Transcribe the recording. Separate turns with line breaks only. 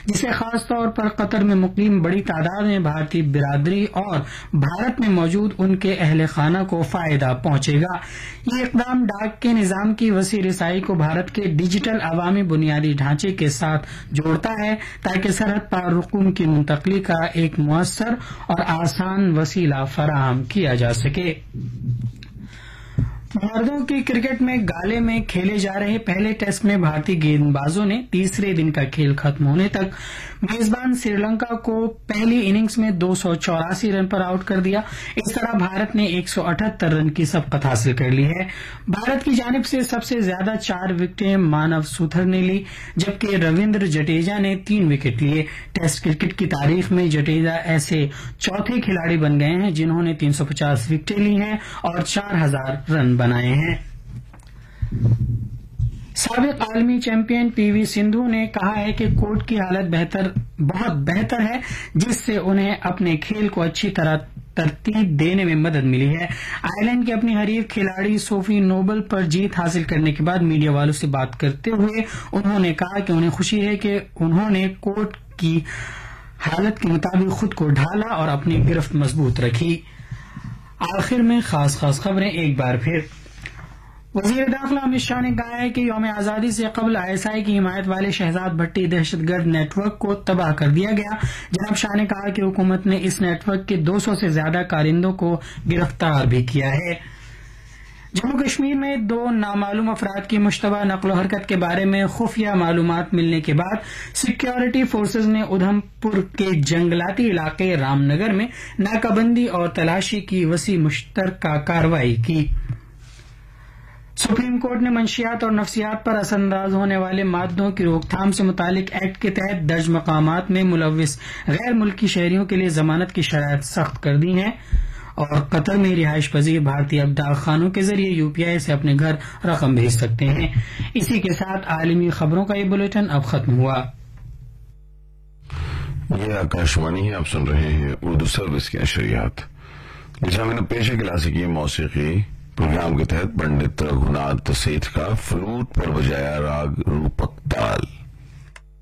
جسے خاص طور پر قطر میں مقیم بڑی تعداد میں بھارتی برادری اور بھارت میں موجود ان کے اہل خانہ کو فائدہ پہنچے گا۔ یہ اقدام ڈاک کے نظام کی وسیع رسائی کو بھارت کے ڈیجیٹل عوامی بنیادی ڈھانچے کے ساتھ جوڑتا ہے تاکہ سرحد پار رقوم کی منتقلی کا ایک مؤثر اور آسان وسیلہ فراہم کیا جا سکے۔ مردوں کی کرکٹ میں گالے میں کھیلے جا رہے پہلے ٹیسٹ میں بھارتی گیندبازوں نے تیسرے دن کا کھیل ختم ہونے تک میزبان سری لنکا کو پہلی اننگز میں 284 رن پر آؤٹ کر دیا۔ اس طرح بھارت نے 178 رن کی سبقت حاصل کر لی ہے۔ بھارت کی جانب سے سب سے زیادہ 4 وکٹیں مانو سوتھر نے لی، جبکہ رویندر جڈیجا نے 3 وکٹ لیے۔ ٹیسٹ کرکٹ کی تاریخ میں جڈیجا ایسے چوتھے کھلاڑی بن گئے ہیں جنہوں نے 350 وکٹیں لی ہیں اور 4000 رن بنائے ہیں۔ سابق عالمی چیمپئن پی وی سندھو نے کہا ہے کہ کورٹ کی حالت بہت بہتر ہے، جس سے انہیں اپنے کھیل کو اچھی طرح ترتیب دینے میں مدد ملی ہے۔ آئرلینڈ کے اپنی حریف کھلاڑی سوفی نوبل پر جیت حاصل کرنے کے بعد میڈیا والوں سے بات کرتے ہوئے انہوں نے کہا کہ انہیں خوشی ہے کہ انہوں نے کورٹ کی حالت کے مطابق خود کو ڈھالا اور اپنی گرفت مضبوط رکھی۔ آخر میں خاص خبریں ایک بار پھر۔ وزیر داخلہ امت شاہ نے کہا ہے کہ یوم آزادی سے قبل ISI کی حمایت والے شہزاد بھٹی دہشت گرد نیٹ ورک کو تباہ کر دیا گیا۔ جناب شاہ نے کہا کہ حکومت نے اس نیٹ ورک کے 200 سے زیادہ کارندوں کو گرفتار بھی کیا ہے۔ جموں کشمیر میں 2 نامعلوم افراد کی مشتبہ نقل و حرکت کے بارے میں خفیہ معلومات ملنے کے بعد سیکیورٹی فورسز نے ادھم پور کے جنگلاتی علاقے رام نگر میں ناکہ بندی اور تلاشی کی وسیع مشترکہ کارروائی کی۔ سپریم کورٹ نے منشیات اور نفسیات پر اثر انداز ہونے والے مادوں کی روک تھام سے متعلق ایکٹ کے تحت درج مقامات میں ملوث غیر ملکی شہریوں کے لیے ضمانت کی شرائط سخت کر دی ہیں اور قطر میں رہائش پذیر بھارتی اب ڈاک خانوں کے ذریعے UPI سے اپنے گھر رقم بھیج سکتے ہیں۔ اسی کے ساتھ عالمی خبروں کا یہ بلیٹن اب ختم ہوا۔
یہ آکاشوانی ہے، آپ سن رہے ہیں اردو سروس کی نشریات۔ جامعہ پیش کلاسیکی موسیقی پروگرام کے تحت پنڈت رگھوناتھ سیٹھ کا فلوٹ پر بجایا راگ روپک تال۔